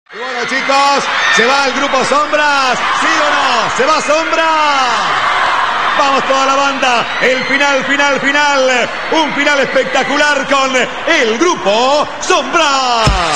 Y bueno, chicos, se va el grupo Sombras, ¿sí o no? ¿Se va Sombras? Vamos toda la banda, el final, un final espectacular con el grupo Sombras.